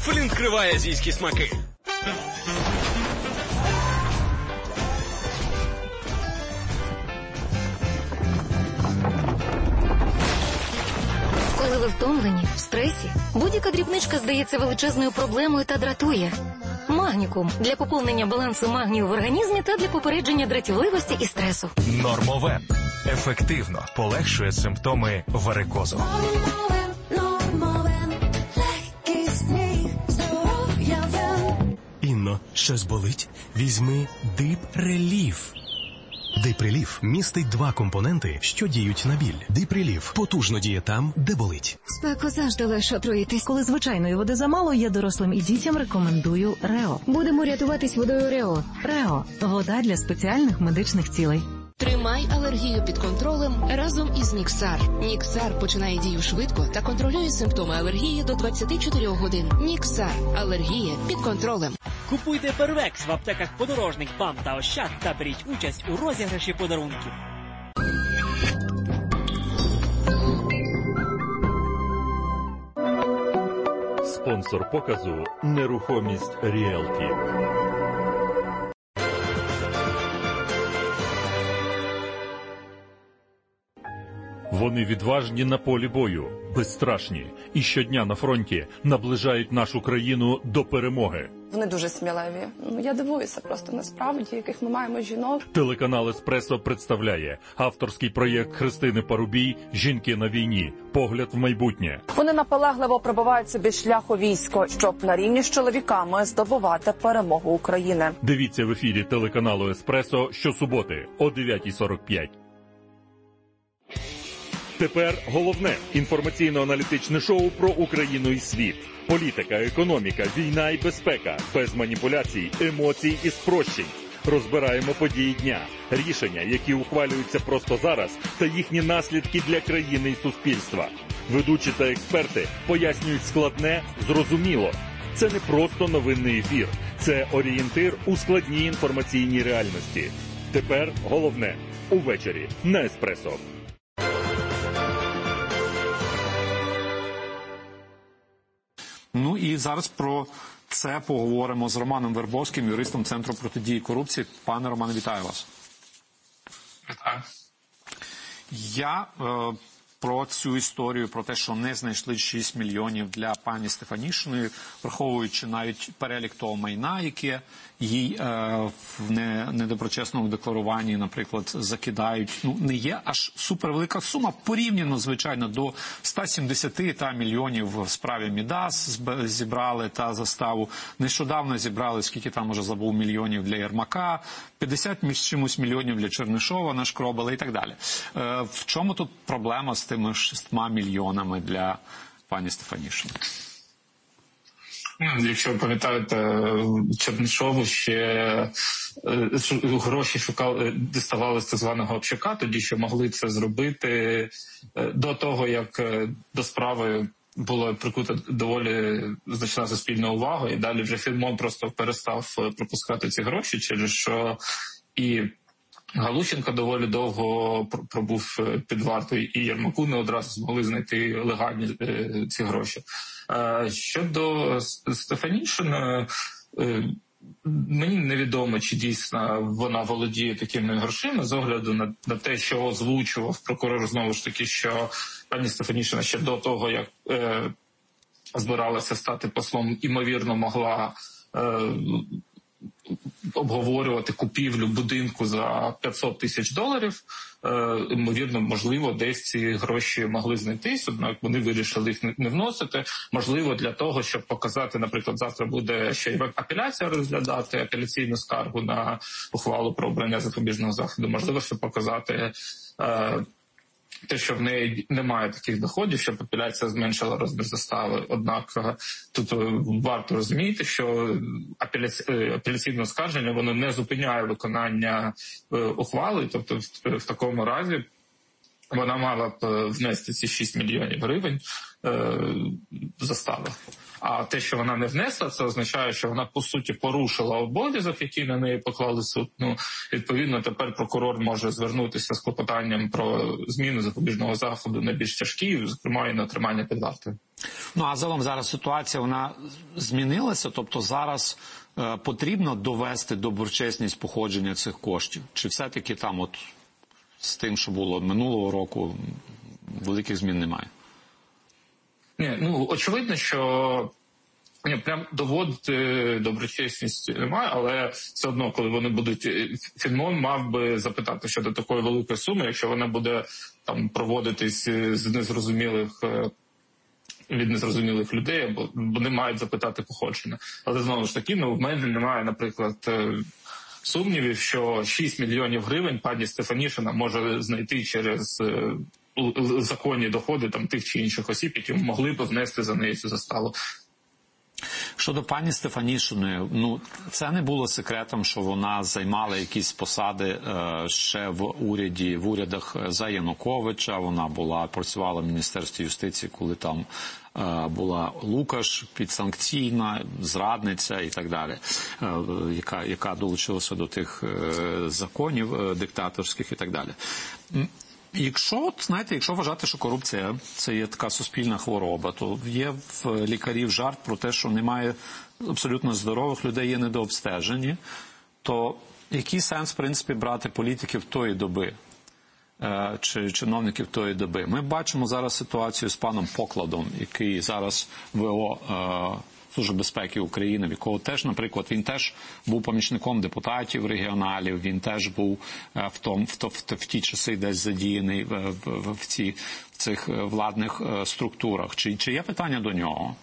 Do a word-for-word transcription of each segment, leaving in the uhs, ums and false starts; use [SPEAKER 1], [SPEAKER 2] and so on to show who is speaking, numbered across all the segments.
[SPEAKER 1] Флінт криває азійські смаки.
[SPEAKER 2] Коли ви втомлені, в стресі, будь-яка дрібничка здається величезною проблемою та дратує. Магнікум – для поповнення балансу магнію в організмі та для попередження дратівливості і стресу.
[SPEAKER 3] Нормовен ефективно полегшує симптоми варикозу.
[SPEAKER 4] Інно, щось болить? Візьми Дипреліф. Дипреліф містить два компоненти, що діють на біль. Дипреліф потужно діє там, де болить.
[SPEAKER 5] Спеку завжди легше отруїтись. Коли звичайної води замало, я дорослим і дітям рекомендую Рео.
[SPEAKER 2] Будемо рятуватись водою Рео.
[SPEAKER 5] Рео – вода для спеціальних медичних цілей.
[SPEAKER 6] Тримай алергію під контролем разом із Ніксар. Ніксар починає дію швидко та контролює симптоми алергії до двадцяти чотирьох годин. Ніксар. Алергія під контролем.
[SPEAKER 7] Купуйте Первекс в аптеках Подорожник, БАМ та Ощад та беріть участь у розіграші подарунків.
[SPEAKER 8] Спонсор показу «Нерухомість Ріелті». Вони відважні на полі бою, безстрашні і щодня на фронті наближають нашу країну до перемоги.
[SPEAKER 9] Вони дуже сміливі. Ну, я дивуюся просто насправді, яких ми маємо жінок.
[SPEAKER 8] Телеканал «Еспресо» представляє авторський проєкт Христини Парубій «Жінки на війні. Погляд в майбутнє».
[SPEAKER 9] Вони наполегливо пробивають собі шлях у військо, щоб на рівні з чоловіками здобувати перемогу України.
[SPEAKER 8] Дивіться в ефірі телеканалу «Еспресо» щосуботи о дев'ятій сорок п'ять. Тепер головне інформаційно-аналітичне шоу про Україну і світ. Політика, економіка, війна і безпека. Без маніпуляцій, емоцій і спрощень. Розбираємо події дня, рішення, які ухвалюються просто зараз, та їхні наслідки для країни і суспільства. Ведучі та експерти пояснюють складне, зрозуміло. Це не просто новинний ефір. Це орієнтир у складній інформаційній реальності. Тепер головне увечері на «Еспресо».
[SPEAKER 10] Ну і зараз про це поговоримо з Романом Вербовським, юристом Центру протидії корупції. Пане Романе, вітаю вас.
[SPEAKER 11] Вітаю.
[SPEAKER 10] Я е, про цю історію, про те, що не знайшли шість мільйонів для пані Стефанішиної, враховуючи навіть перелік того майна, яке їй е, в не, недоброчесному декларуванні, наприклад, закидають. Ну, не є аж супервелика сума, порівняно, звичайно, до ста сімдесяти та мільйонів в справі Мідас зібрали та заставу. Нещодавно зібрали, скільки там уже забув, мільйонів для Єрмака, п'ятдесят з чимось мільйонів для Чернишова, нашкробили і так далі. Е, в чому тут проблема з тими шістьма мільйонами для пані Стефанішиної?
[SPEAKER 11] Ну, якщо ви пам'ятаєте, Чернишову ще гроші шукали, діставали з так званого общака, тоді що могли це зробити до того, як до справи було прикута доволі значна суспільна увага, і далі вже Фільмон просто перестав пропускати ці гроші, через що і Галущенко доволі довго пробув під вартою, і Єрмаку не одразу змогли знайти легальні е, ці гроші. Е, щодо Стефанішиної, е, мені невідомо, чи дійсно вона володіє такими грошима, з огляду на, на те, що озвучував прокурор, знову ж таки, що пані Стефанішина ще до того, як е, збиралася стати послом, імовірно могла е, обговорювати купівлю будинку за п'ятсот тисяч доларів. Е, ймовірно, можливо, десь ці гроші могли знайтись, однак вони вирішили їх не вносити. Можливо, для того, щоб показати, наприклад, завтра буде ще й апеляція розглядати, апеляційну скаргу на ухвалу про обрання запобіжного заходу. Можливо, щоб показати е, те, що в неї немає таких доходів, щоб апеляція зменшила розмір застави. Однак тут варто розуміти, що апеляці... апеляційне оскарження, воно не зупиняє виконання ухвали, тобто в, в такому разі вона мала б внести ці шість мільйонів гривень е, застави. А те, що вона не внесла, це означає, що вона, по суті, порушила обов'язок, який на неї поклали суд. Ну, відповідно, тепер прокурор може звернутися з клопотанням про зміну запобіжного заходу на більш тяжкі, зокрема і на тримання під вартою.
[SPEAKER 10] Ну, а загалом зараз ситуація, вона змінилася, тобто зараз е, потрібно довести доброчесність походження цих коштів? Чи все-таки там от з тим, що було минулого року, великих змін немає?
[SPEAKER 11] Ні, ну, очевидно, що ні, прям доводити доброчесність немає, але все одно, коли вони будуть, Фінмон мав би запитати щодо такої великої суми, якщо вона буде там проводитись з незрозумілих від незрозумілих людей, або вони мають запитати походження. Але знову ж таки, ну, в мене немає, наприклад, сумнівів, що шість мільйонів гривень пані Стефанішина може знайти через законні доходи там тих чи інших осіб, які могли б внести за неї цю заставу.
[SPEAKER 10] Щодо пані Стефанішиної, ну, це не було секретом, що вона займала якісь посади е, ще в уряді, в урядах за Януковича. Вона була, працювала в Міністерстві юстиції, коли там е, була Лукаш, підсанкційна, зрадниця і так далі, е, яка, яка долучилася до тих е, законів е, диктаторських і так далі. Якщо, знаєте, якщо вважати, що корупція – це є така суспільна хвороба, то є в лікарів жарт про те, що немає абсолютно здорових людей, є недообстежені, то який сенс, в принципі, брати політиків тої доби, чи чиновників тої доби? Ми бачимо зараз ситуацію з паном Покладом, який зараз ВО Служби безпеки України, в якого теж, наприклад, він теж був помічником депутатів регіоналів, він теж був в, том, в, в, в ті часи десь задіяний в, в, в, ці, в цих владних структурах. Чи, чи є питання до нього?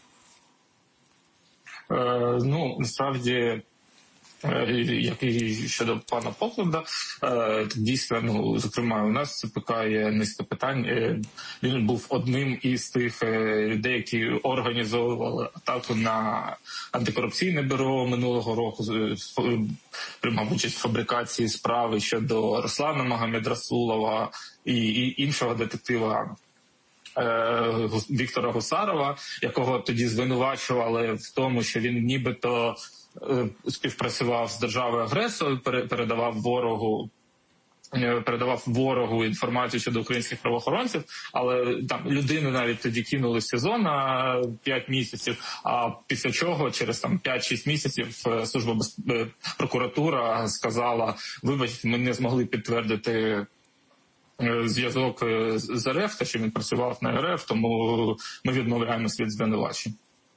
[SPEAKER 11] Е, ну, насправді, як і щодо пана Поклада, дійсно, ну, зокрема, у нас ЦПК є низка питань. Він був одним із тих людей, які організовували атаку на антикорупційне бюро минулого року, приймав участь в фабрикації справи щодо Руслана Магомедрасулова і, і іншого детектива Віктора Гусарова, якого тоді звинувачували в тому, що він нібито співпрацював з державою-агресором, передавав ворогу, передавав ворогу інформацію щодо українських правоохоронців, але там людини навіть тоді кинули в СІЗО на п'ять місяців, а після чого через там п'ять-шість місяців служба без... прокуратура сказала: вибачте, ми не змогли підтвердити зв'язок з РФ, та що він працював на РФ, тому ми відмовляємося від звинувачень.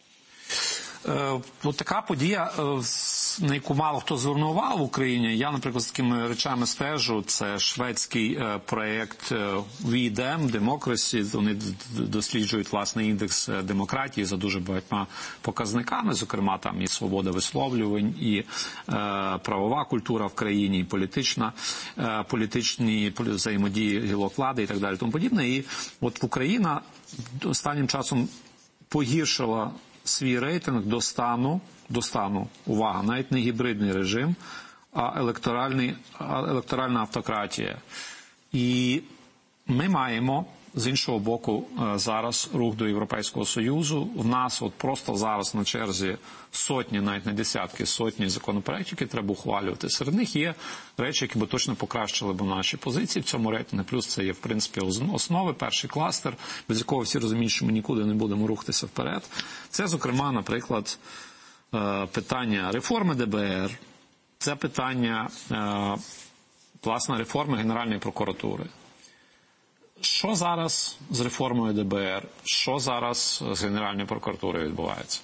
[SPEAKER 10] Ось така подія, на яку мало хто звернув увагу в Україні. Я, наприклад, з такими речами стежу. Це шведський проєкт ві ді ем, Democracy. Вони досліджують власний індекс демократії за дуже багатьма показниками. Зокрема, там і свобода висловлювань, і правова культура в країні, і політична, політичні взаємодії гілок влади і так далі, тому подібне. І от Україна останнім часом погіршила свій рейтинг до стану, до стану, увага, навіть не гібридний режим, а електоральний, електоральна автократія. І ми маємо, з іншого боку, зараз рух до Європейського Союзу. В нас от просто зараз на черзі сотні, навіть не десятки, сотні законопроєктів, які треба ухвалювати. Серед них є речі, які би точно покращили б наші позиції в цьому рейтингу. Плюс це є, в принципі, основи, перший кластер, без якого всі розуміють, що ми нікуди не будемо рухатися вперед. Це, зокрема, наприклад, питання реформи де бе ер, це питання, власне, реформи Генеральної прокуратури. Що зараз з реформою де бе ер? Що зараз з Генеральною прокуратурою відбувається?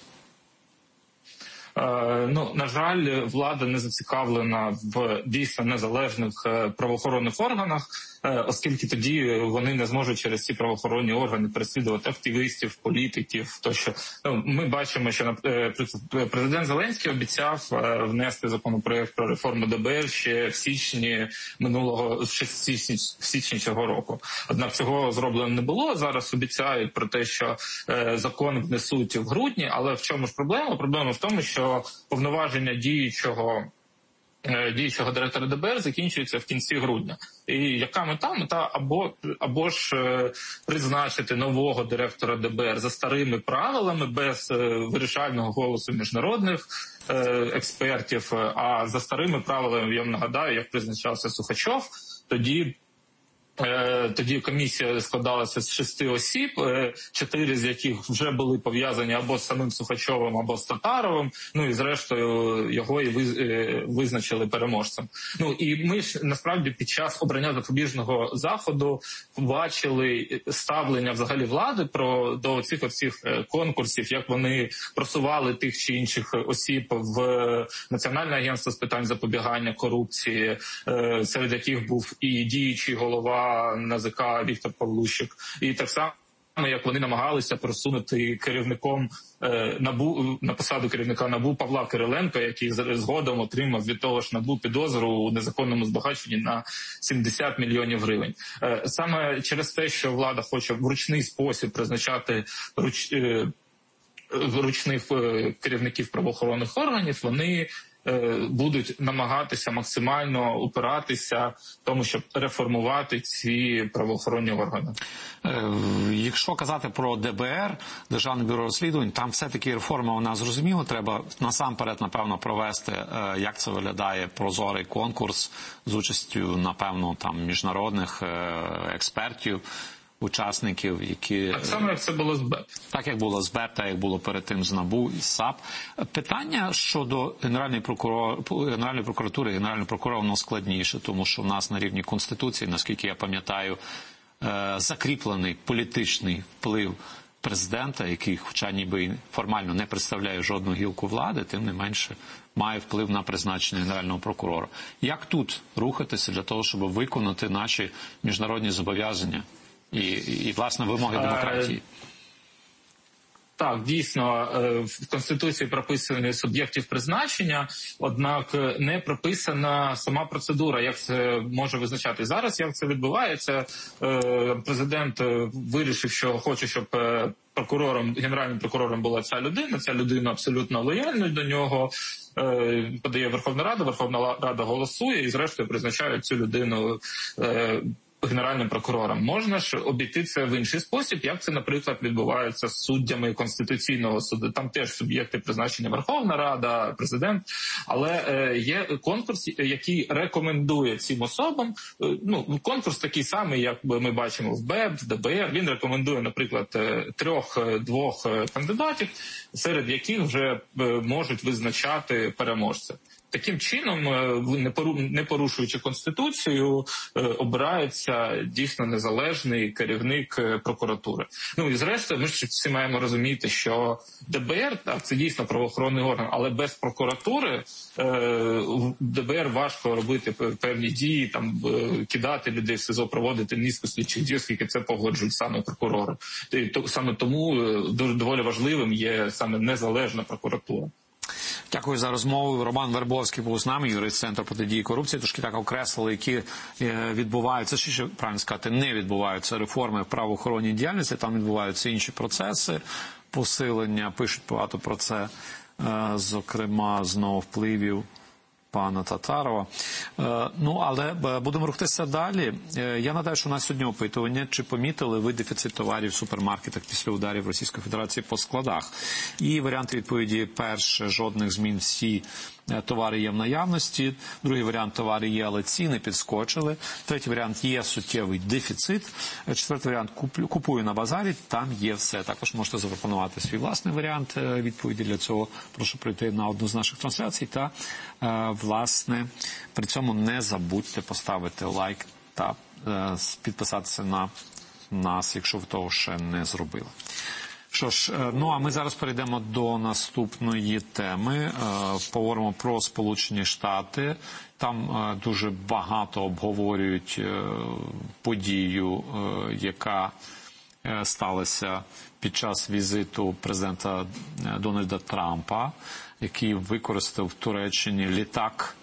[SPEAKER 11] Е, ну, на жаль, влада не зацікавлена в дійсно незалежних правоохоронних органах, е, оскільки тоді вони не зможуть через ці правоохоронні органи переслідувати активістів, політиків тощо. Ну, ми бачимо, що е, президент Зеленський обіцяв е, внести законопроект про реформу де бе ер ще в січні минулого, ще в січні, в січні цього року. Однак цього зроблено не було. Зараз обіцяють про те, що е, закон внесуть в грудні, але в чому ж проблема? Проблема в тому, що повноваження діючого, діючого директора де бе ер закінчується в кінці грудня. І яка мета? Мета або, або ж призначити нового директора де бе ер за старими правилами, без вирішального голосу міжнародних експертів, а за старими правилами, я вам нагадаю, як призначався Сухачов, тоді Тоді комісія складалася з шести осіб, чотири з яких вже були пов'язані або з самим Сухачовим, або з Татаровим. Ну і зрештою його і визначили переможцем. Ну і ми ж насправді під час обрання запобіжного заходу бачили ставлення взагалі влади про до цих всіх конкурсів, як вони просували тих чи інших осіб в Національне агентство з питань запобігання корупції, серед яких був і діючий голова НАЗК Віктор Павлущик, і так само, як вони намагалися просунути керівником е, НАБУ, на посаду керівника НАБУ Павла Кириленка, який згодом отримав від того ж НАБУ підозру у незаконному збагаченні на сімдесят мільйонів гривень. Е, саме через те, що влада хоче в ручний спосіб призначати руч, е, ручних е, керівників правоохоронних органів, вони будуть намагатися максимально упиратися тому, щоб реформувати ці правоохоронні органи.
[SPEAKER 10] Якщо казати про ДБР, Державне бюро розслідувань, там все-таки реформа, вона зрозуміла, треба насамперед, напевно, провести, як це виглядає, прозорий конкурс з участю, напевно, там міжнародних експертів, учасників, які...
[SPEAKER 11] Так само, як це було з БЕП.
[SPEAKER 10] Так, як було з БЕП, так, як було перед тим з НАБУ і САП. Питання щодо Генеральної, прокурор... Генеральної прокуратури і Генерального прокурора, воно складніше, тому що в нас на рівні Конституції, наскільки я пам'ятаю, закріплений політичний вплив президента, який, хоча ніби формально не представляє жодну гілку влади, тим не менше має вплив на призначення Генерального прокурора. Як тут рухатися для того, щоб виконати наші міжнародні зобов'язання І, і, власне, вимоги демократії?
[SPEAKER 11] Так, дійсно, в Конституції прописані суб'єктів призначення, однак не прописана сама процедура, як це може визначати. Зараз, як це відбувається, президент вирішив, що хоче, щоб прокурором, генеральним прокурором була ця людина, ця людина абсолютно лояльна до нього, подає Верховна Рада, Верховна Рада голосує і, зрештою, призначає цю людину генеральним прокурором. Можна ж обійти це в інший спосіб, як це, наприклад, відбувається з суддями Конституційного суду. Там теж суб'єкти призначення Верховна Рада, президент, але е, є конкурс, який рекомендує цим особам. Е, ну, конкурс такий самий, як ми бачимо в БЕП, в ДБР. Він рекомендує, наприклад, трьох-двох кандидатів, серед яких вже можуть визначати переможця. Таким чином, не порушуючи Конституцію, обирається дійсно незалежний керівник прокуратури. Ну і зрештою, ми ж всі маємо розуміти, що ДБР, так, це дійсно правоохоронний орган, але без прокуратури ДБР важко робити певні дії, там кидати людей в СИЗО, проводити низку слідчих дій, оскільки це погоджують саме прокурори. І саме тому доволі важливим є саме незалежна прокуратура.
[SPEAKER 10] Дякую за розмову. Роман Вербовський був з нами, юрист Центру протидії корупції. Трошки так окреслили, які відбуваються, чи ще правильно сказати, не відбуваються реформи в правоохоронній діяльності. Там відбуваються інші процеси, посилення, пишуть багато про це, зокрема, знову впливів пана Татарова. Ну, але будемо рухатися далі. Я нагадаю, що у нас сьогодні опитування, чи помітили ви дефіцит товарів в супермаркетах після ударів Російської Федерації по складах. І варіанти відповіді: перше, жодних змін, всі товари є в наявності. Другий варіант: товари є, але ціни підскочили. Третій варіант: є суттєвий дефіцит. Четвертий варіант: купую на базарі, там є все. Також можете запропонувати свій власний варіант відповіді. Для цього прошу прийти на одну з наших трансляцій та, власне, при цьому не забудьте поставити лайк та підписатися на нас, якщо ви того ще не зробили. Що ж, ну а ми зараз перейдемо до наступної теми. Поговоримо про Сполучені Штати. Там дуже багато обговорюють подію, яка сталася під час візиту президента Дональда Трампа, який використав в Туреччині літак,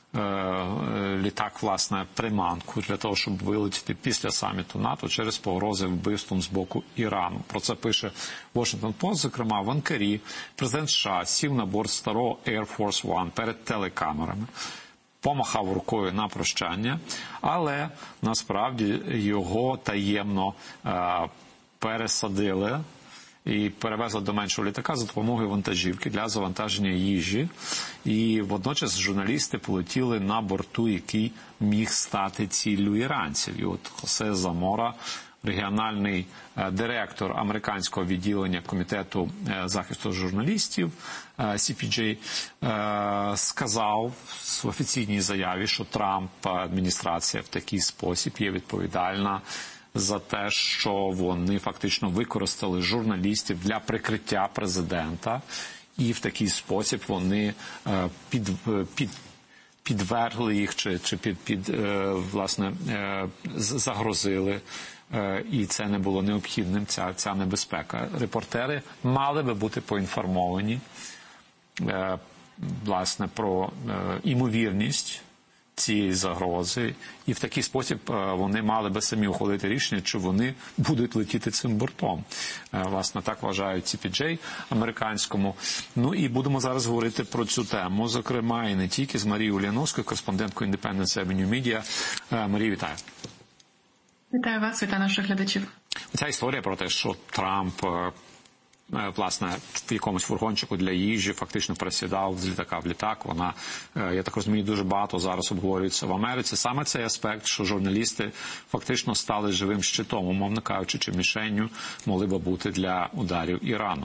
[SPEAKER 10] літак, власне, приманку для того, щоб вилетіти після саміту НАТО через погрози вбивством з боку Ірану. Про це пише Washington Post. Зокрема, в Анкарі президент США сів на борт старого Air Force One перед телекамерами, помахав рукою на прощання, але насправді його таємно е, пересадили і перевезли до меншого літака за допомогою вантажівки для завантаження їжі. І водночас журналісти полетіли на борту, який міг стати ціллю іранців. І от Хосе Замора, регіональний директор американського відділення Комітету захисту журналістів Сі Пі Джей, сказав в офіційній заяві, що Трамп адміністрація в такий спосіб є відповідальна за те, що вони фактично використали журналістів для прикриття президента, і в такий спосіб вони під, під підвергли їх чи, чи під, під, власне, загрозили, і це не було необхідним, ця, ця небезпека. Репортери мали би бути поінформовані, власне, про імовірність цієї загрози, і в такий спосіб вони мали би самі ухвалити рішення, чи вони будуть летіти цим бортом. Власне, так вважають Сі Пі Джей американському. Ну і будемо зараз говорити про цю тему, зокрема, і не тільки, з Марією Уляновською, кореспонденткою Independence Avenue Media. Марія, вітаю.
[SPEAKER 12] Вітаю вас, вітаю наших глядачів.
[SPEAKER 10] Ця історія про те, що Трамп, власне, в якомусь фургончику для їжі фактично пересідав з літака в літак, вона, я так розумію, дуже багато зараз обговорюється в Америці. Саме цей аспект, що журналісти фактично стали живим щитом, умовно кажучи, чи мішенню могли би бути для ударів Ірану.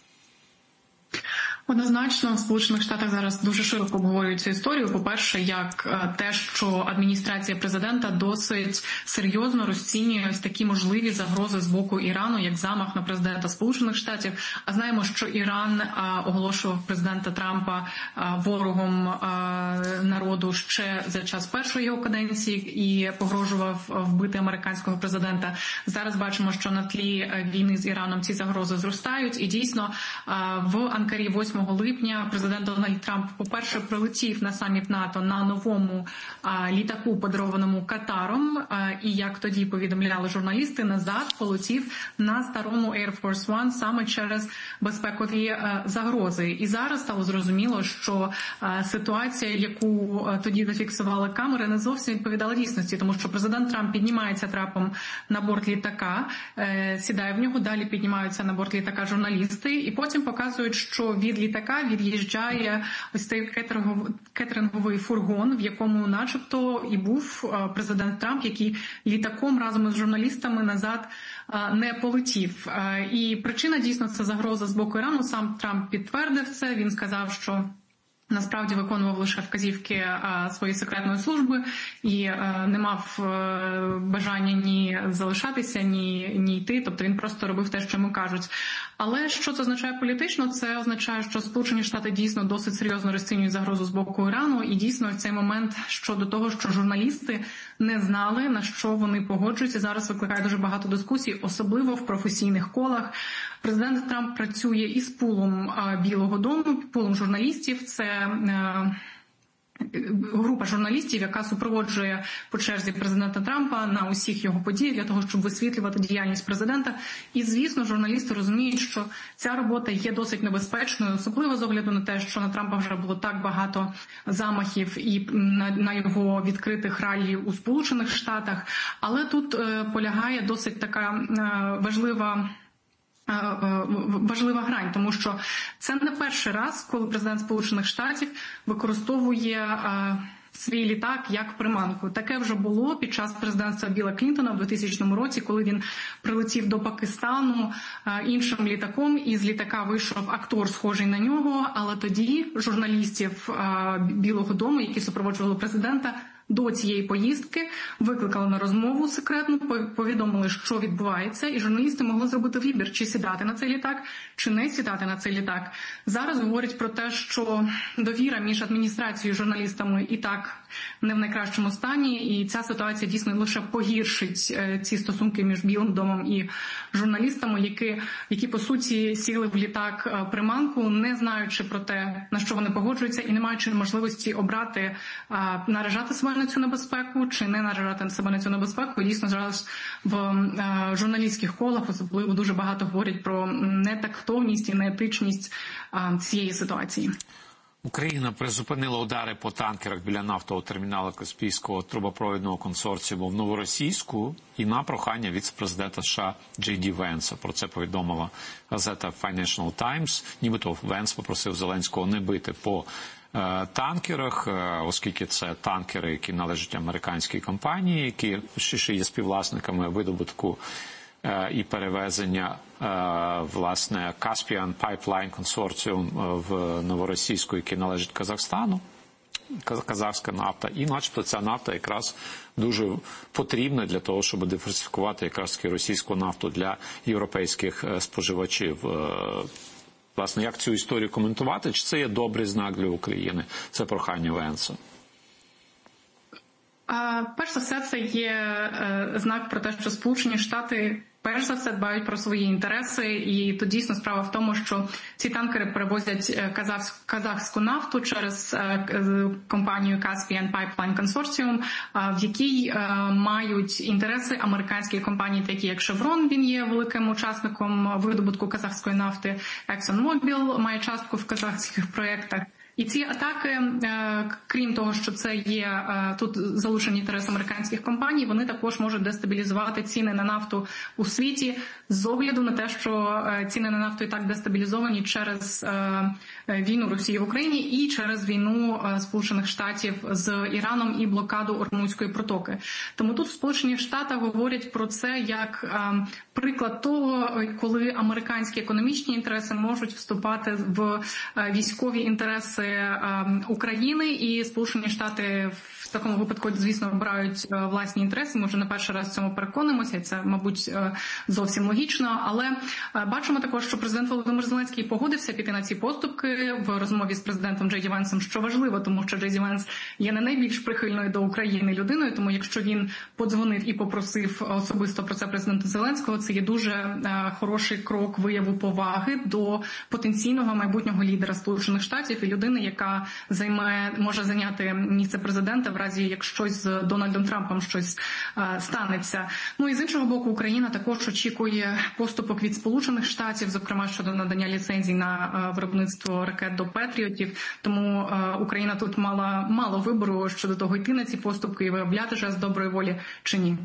[SPEAKER 12] Однозначно, в Сполучених Штатах зараз дуже широко обговорюють цю історію. По-перше, як те, що адміністрація президента досить серйозно розцінює ось такі можливі загрози з боку Ірану, як замах на президента Сполучених Штатів. А знаємо, що Іран а, оголошував президента Трампа а, ворогом а, народу ще за час першої його каденції і погрожував вбити американського президента. Зараз бачимо, що на тлі війни з Іраном ці загрози зростають. І дійсно а, в Анкарі восьмого липня президент Дональд Трамп, по-перше, прилетів на саміт НАТО на новому а, літаку, подарованому Катаром, а, і, як тоді повідомляли журналісти, назад полетів на старому Air Force One саме через безпекові а, загрози. І зараз стало зрозуміло, що а, ситуація, яку а, тоді зафіксували камери, не зовсім відповідала дійсності, тому що президент Трамп піднімається трапом на борт літака, е, сідає в нього, далі піднімаються на борт літака журналісти, і потім показують, що від літака від'їжджає ось цей кетеринговий фургон, в якому начебто і був президент Трамп, який літаком разом із журналістами назад не полетів. І причина дійсно це загроза з боку Ірану. Сам Трамп підтвердив це, він сказав, що насправді виконував лише вказівки а, своєї секретної служби і а, не мав а, бажання ні залишатися, ні, ні йти. Тобто він просто робив те, що йому кажуть. Але що це означає політично? Це означає, що Сполучені Штати дійсно досить серйозно розцінюють загрозу з боку Ірану. І дійсно в цей момент щодо того, що журналісти не знали, на що вони погоджуються, зараз викликає дуже багато дискусій, особливо в професійних колах. Президент Трамп працює із пулом а, Білого дому, пулом журналістів. Це група журналістів, яка супроводжує по черзі президента Трампа на усіх його подіях для того, щоб висвітлювати діяльність президента. І, звісно, журналісти розуміють, що ця робота є досить небезпечною, особливо з огляду на те, що на Трампа вже було так багато замахів і на, на його відкритих раллі у Сполучених Штатах. Але тут е, полягає досить така е, важлива важлива грань, тому що це не перший раз, коли президент Сполучених Штатів використовує а, свій літак як приманку. Таке вже було під час президентства Білла Клінтона в двохтисячному році, коли він прилетів до Пакистану а, іншим літаком, і з літака вийшов актор, схожий на нього, але тоді журналістів а, Білого дому, які супроводжували президента, до цієї поїздки викликали на розмову секретну, повідомили, що відбувається, і журналісти могли зробити вибір, чи сідати на цей літак, чи не сідати на цей літак. Зараз говорять про те, що довіра між адміністрацією і журналістами і так не в найкращому стані, і ця ситуація дійсно лише погіршить ці стосунки між Білим домом і журналістами, які, які по суті сіли в літак приманку, не знаючи про те, на що вони погоджуються, і не маючи можливості обрати, наражати себе на цю небезпеку, чи не наражати себе на цю небезпеку. І дійсно зараз в е, журналістських колах особливо дуже багато говорять про нетактовність і неетичність е, цієї ситуації.
[SPEAKER 10] Україна призупинила удари по танкерах біля нафтового терміналу Каспійського трубопровідного консорціуму в Новоросійську і на прохання віце-президента США Джей Ді Венса. Про це повідомила газета Financial Times. Нібито Венс попросив Зеленського не бити по е, танкерах, е, оскільки це танкери, які належать американській компанії, які ще є співвласниками видобутку і перевезення, власне, Caspian Pipeline Consortium в Новоросійську, який належить Казахстану, казахська нафта. І начебто ця нафта якраз дуже потрібна для того, щоб диверсифікувати якраз російську нафту для європейських споживачів. Власне, як цю історію коментувати? Чи це є добрий знак для України? Це прохання Венса.
[SPEAKER 12] Перш за все, це є знак про те, що Сполучені Штати перш за все дбають про свої інтереси, і тут дійсно справа в тому, що ці танкери перевозять казахську нафту через компанію Caspian Pipeline Consortium, в якій мають інтереси американські компанії, такі як Chevron, він є великим учасником видобутку казахської нафти, ExxonMobil має частку в казахських проєктах. І ці атаки, крім того, що це є тут залучені інтереси американських компаній, вони також можуть дестабілізувати ціни на нафту у світі з огляду на те, що ціни на нафту і так дестабілізовані через війну Росії в Україні і через війну Сполучених Штатів з Іраном і блокаду Ормузької протоки. Тому тут в Сполучених Штатах говорять про це як приклад того, коли американські економічні інтереси можуть вступати в військові інтереси України, і Сполучені Штати в такому випадку, звісно, обирають власні інтереси. Ми вже не перший раз в цьому переконуємося, і це, мабуть, зовсім логічно. Але бачимо також, що президент Володимир Зеленський погодився піти на ці поступки в розмові з президентом Джей Ді Венсом, що важливо, тому що Джей Ді Венс є не найбільш прихильною до України людиною, тому якщо він подзвонив і попросив особисто про це президента Зеленського, це є дуже хороший крок вияву поваги до потенційного майбутнього лідера Сполучених Штатів і людини, яка займає, може зайняти місце президента в разі, як щось з Дональдом Трампом щось а, станеться. Ну і з іншого боку, Україна також очікує поступок від Сполучених Штатів, зокрема щодо надання ліцензій на а, виробництво ракет до Петріотів. Тому а, Україна тут мала мало вибору щодо того, йти на ці поступки і виявляти жест доброї волі чи ні.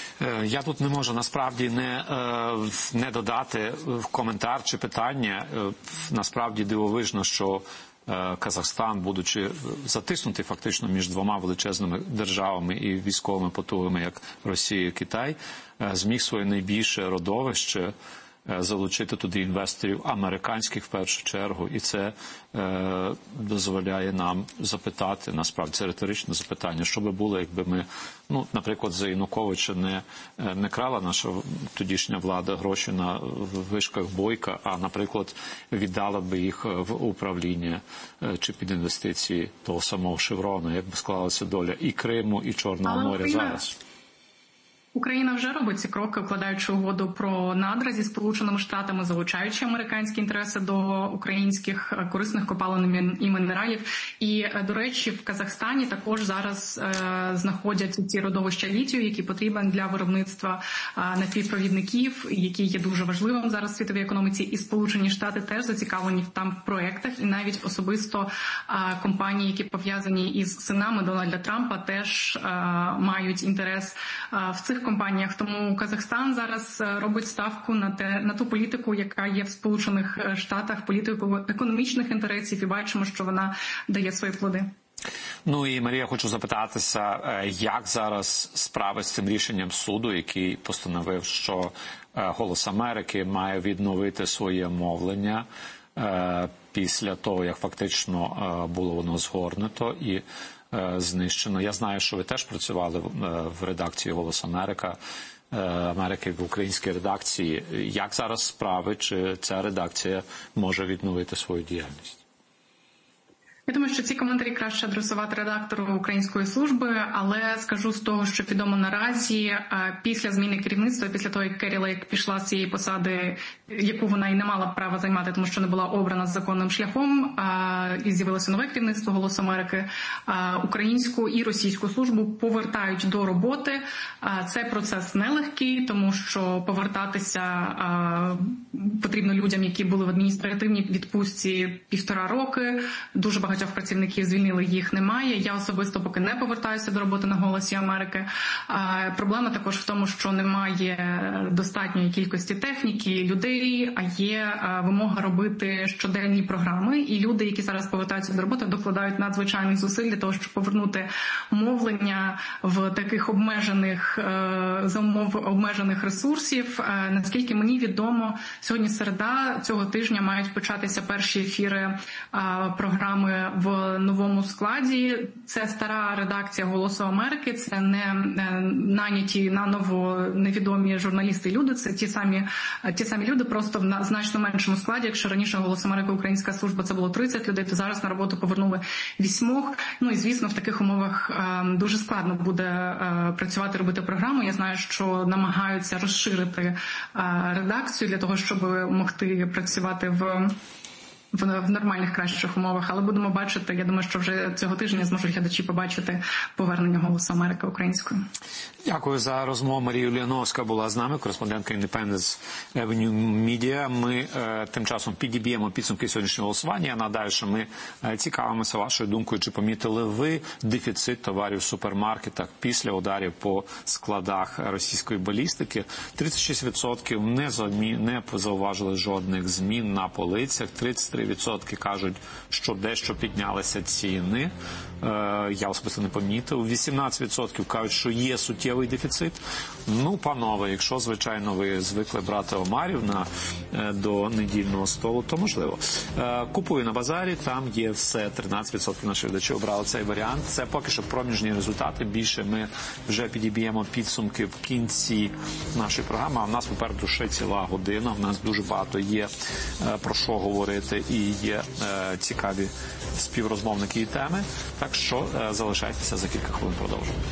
[SPEAKER 10] Я тут не можу насправді не, не додати в коментар чи питання. Насправді дивовижно, що Казахстан, будучи затиснутий фактично між двома величезними державами і військовими потугами, як Росія і Китай, зміг своє найбільше родовище залучити туди інвесторів американських в першу чергу, і це е, дозволяє нам запитати, насправді це риторичне запитання, що би було, якби ми, ну, наприклад, за Януковича не, не крала наша тодішня влада гроші на вишках Бойка, а, наприклад, віддала би їх в управління чи під інвестиції того самого Шеврону, як би склалася доля і Криму, і Чорного моря зараз.
[SPEAKER 12] Україна вже робить ці кроки, укладаючи угоду про надра зі Сполученими Штатами, залучаючи американські інтереси до українських корисних копалин і мінералів. І, до речі, в Казахстані також зараз е, знаходять ці родовища літію, які потрібні для виробництва е, напівпровідників, які є дуже важливим зараз в світовій економіці. І Сполучені Штати теж зацікавлені там в проєктах, і навіть особисто е, компанії, які пов'язані із синами Дональда Трампа, теж е, мають інтерес е, в цих компаніях. Тому Казахстан зараз робить ставку на те, на ту політику, яка є в Сполучених Штатах, політику економічних інтересів, і бачимо, що вона дає свої плоди.
[SPEAKER 10] Ну і, Марія, хочу запитатися, як зараз справи з цим рішенням суду, який постановив, що «Голос Америки» має відновити своє мовлення після того, як фактично було воно згорнуто і знищено. Я знаю, що ви теж працювали в редакції «Голос Америка», Америки в українській редакції. Як зараз справи, чи ця редакція може відновити свою діяльність?
[SPEAKER 12] Я думаю, що ці коментарі краще адресувати редактору Української служби, але скажу з того, що відомо наразі, після зміни керівництва, після того, як Керрі Лейк пішла з цієї посади, яку вона і не мала права займати, тому що не була обрана законним шляхом, і з'явилося нове керівництво «Голос Америки», українську і російську службу повертають до роботи. Це процес нелегкий, тому що повертатися потрібно людям, які були в адміністративній відпустці півтора роки, дуже багато багатьох працівників звільнили, їх немає. Я особисто поки не повертаюся до роботи на «Голосі Америки». Проблема також в тому, що немає достатньої кількості техніки, людей, а є вимога робити щоденні програми. І люди, які зараз повертаються до роботи, докладають надзвичайних зусиль для того, щоб повернути мовлення в таких обмежених, за умов обмежених ресурсів. Наскільки мені відомо, сьогодні середа, цього тижня мають початися перші ефіри програми в новому складі. Це стара редакція «Голосу Америки», це не наняті наново невідомі журналісти і люди, це ті самі, ті самі люди, просто в значно меншому складі. Якщо раніше «Голос Америки», українська служба, це було тридцять людей, то зараз на роботу повернули вісьмох. Ну і, звісно, в таких умовах дуже складно буде працювати, робити програму. Я знаю, що намагаються розширити редакцію для того, щоб могти працювати в в нормальних, кращих умовах, але будемо бачити, я думаю, що вже цього тижня зможуть глядачі побачити повернення «Голосу Америки» українською.
[SPEAKER 10] Дякую за розмову. Марія Юліановська була з нами, кореспондентка Independence Avenue Media. Ми е, тим часом підіб'ємо підсумки сьогоднішнього голосування. Я нагадаю, що ми е, цікавимося вашою думкою, чи помітили ви дефіцит товарів в супермаркетах після ударів по складах російської балістики. тридцять шість відсотків не, заумі, не зауважили жодних змін на полицях, тридцять три відсотки кажуть, що дещо піднялися ціни. Е, я особисто не помітив. вісімнадцять відсотків кажуть, що є суттєвий дефіцит. Ну, панове, якщо, звичайно, ви звикли брати омарів на, е, до недільного столу, то можливо. Е, купую на базарі, там є все. тринадцять відсотків наших глядачів обрали цей варіант. Це поки що проміжні результати. Більше ми вже підіб'ємо підсумки в кінці нашої програми. А в нас попереду ще ціла година. У нас дуже багато є е, про що говорити і є е, цікаві співрозмовники і теми. Так що е, залишайтеся, за кілька хвилин продовжимо.